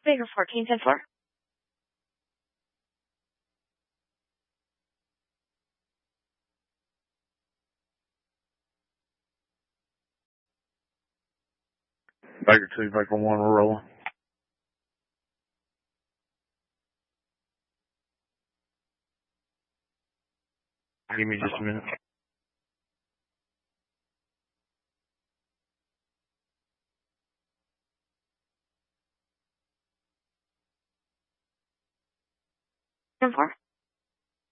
Baker 14-10-4. Baker 2, Baker 1, we're rolling. Give me just a minute. And 4.